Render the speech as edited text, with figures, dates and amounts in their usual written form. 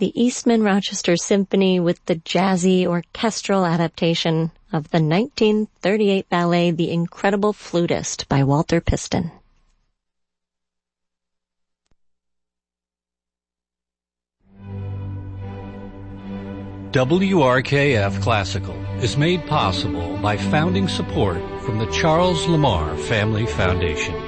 the Eastman Rochester Symphony with the jazzy orchestral adaptation of the 1938 ballet The Incredible Flutist by Walter Piston. WRKF Classical is made possible by founding support from the Charles Lamar Family Foundation.